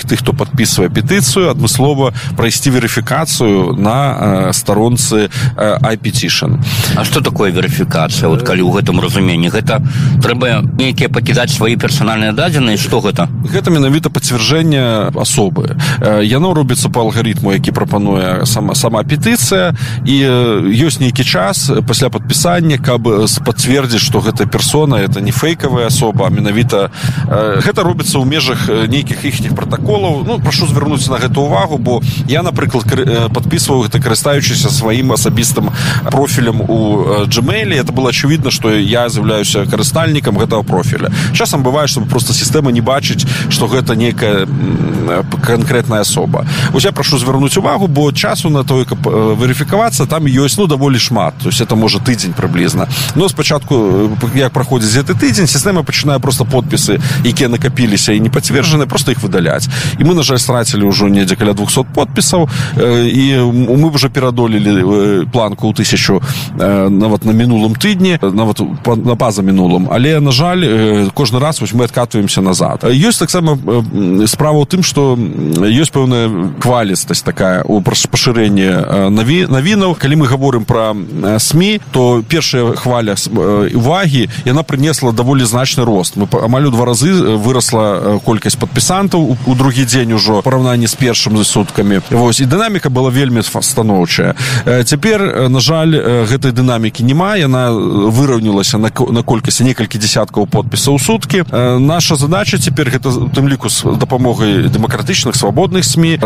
тых, хто падпісвае петыцыю, адмыслова прайсці верыфікацыю на старонцы iPetition. А што такое верыфікацыя? Вот калі ў гэтым разуменні, гэта трэба нейкія пакідаць свае персанальныя дадзеныя, што гэта? Гэта менавіта пацвярджэнне асобы. Яно робіцца па алгарытму, які прапануе сама петыцыя, і ёсць нейкі час пасля падпісання, каб пацвердзіць, што гэта персона, это не фейкавая асоба, а менавіта гэта робіцца ў межах нейкіх іхніх пратаколаў. Ну, прашу звярнуць на гэту увагу, бо я, напрыклад, падпісваў гэта, карыстаючыся сваім асабістым профілем у Gmail. Это было очевидно, што я з'яўляюся карыстальнікам гэтага профіля. Часам бывае, што проста сістэма не бачыць, што гэта нейкая канкрэтная асоба. Вось я прашу звярнуць увагу, бо часу на тое, каб верыфікавацца, там ёсць, даволі шмат. То есть это можа тыдзень прыблізна. Но спачатку, як праходзіць гэты тыдзень, сістэма пачынае просто подпісы, якія накапіліся і не пацверджаны, просто іх выдаляць. І мы, на жаль, страцілі ўжо недзе каля 200 подпісаў, і мы ўжо перадолелі планку ў 1000 нават на мінулым тыдні, нават на пазамінулым. Але, на жаль, кожны раз мы адкатваемся назад. Ёсць таксама справа ў тым, што ёсць пэўная хвалістасць такая у пашырэнні навінаў. Калі мы гаворым пра СМІ, то першая хваля увагі, яна прынесла даволі значны рост. Амаль у 2 разы вырасла колькасць падпісантаў у другі дзень ужо, параўнанні з першымі суткамі. Вось, і дынаміка была вельмі станоўчая. Цяпер, на жаль, гэтай дынамікі няма, яна выраўнілася на колькасці некалькі дзесяткаў подпісаў у суткі. Наша задача цяпер гэта, у тым ліку, з дапамогай дэмакратычных, свабодных СМІ,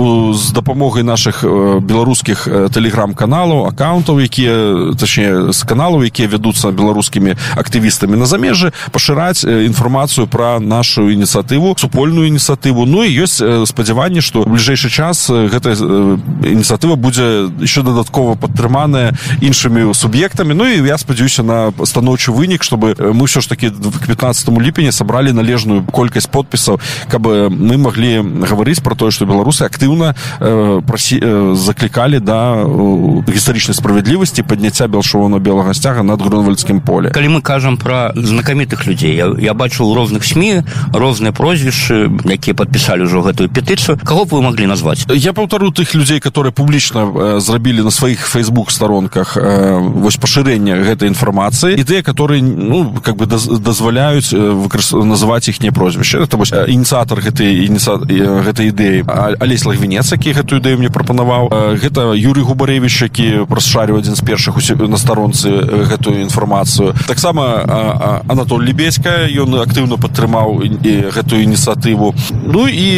з дапамогай нашых беларускіх тэлеграм-каналаў, акаунтаў, якія, точнее, з каналаў, якія вядуцца беларускімі актывістамі на замежжы, пашыраць інфармацыю пра нашу ініцыятыву, супольную ініцыятыву. Ну і ёсць спадзяванне, што ў бліжэйшы час гэта ініцыятыва будзе еще дадаткова падтрыманая іншымі суб'ектамі. Ну і я спадзяюся на станоўчы вынік, чтобы мы ўсё ж таки к 15 ліпеня сабралі належную колькасць подпісаў, каб мы маглі гаварыць пра тое, што беларусы актыўна заклікалі да гістарычнай справядлівасці, падняцця белшовно-белага сцяга над Грунвальдскім поле. Калі мы кажам пра знакамітых людзей, я бачу ў розных СМІ розныя прозвішчы, якія падпісалі ўжо гэтую петыцыю. Каго б вы маглі назваць? Я паўтару тых людзей, которые публічна зрабілі на сваіх фейсбук-старонках вось пашырэнне гэтай інфармацыі, і тыя, которые, ну, как бы дазваляюць называць іхнія прозвішчы. Это вось ініцыятар гэтай ідэі Алесь Лагвінец, які гэтую ідэю мне прапанаваў. Гэта Юрый Губаревич, які расшарыў адзін з першых на старонцы гэтую інфармацыю. Таксама Анатоль Лебедька, ён актыўна падтрымаў гэтую ініцыятыву. Ну і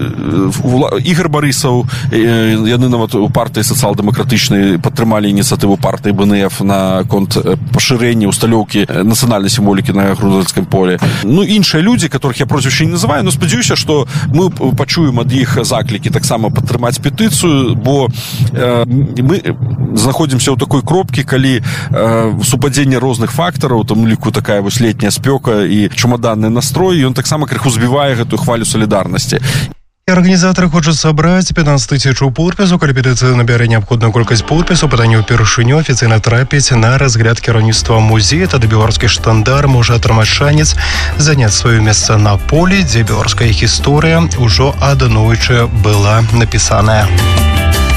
Ігор Барысаў, яны нават у партыі сацыял-дэмакратычнай падтрымалі ініцыятыву партыі БНФ на конт пашырэння усталёўкі нацыянальнай сімволікі на Грунвальдскім поле. Ну, іншыя людзі, которых я прозвішча не называю, но спадзяюся, што мы пачуем ад іх заклікі таксама падтрымаць петыцыю, бо мы знаходзімся ў такой кропкі, калі супадзенне розных фактараў, там ліку такая вось летняя спёка і чумаданны настрой, ён таксама крыху збівае гэтую хвалю салідарнасці. Арганізатары хочуць сабраць 15 000 подпісаў. Калі петыцыя набярэ неабходную колькасць подпісаў, пытанне ўпершыню афіцыйна трапіць на разгляд кіраўніцтва музея, тады беларускі штандар можа атрымаць шанец заняць сваё месца на полі, дзе беларуская гісторыя ўжо аднойчы была напісаная.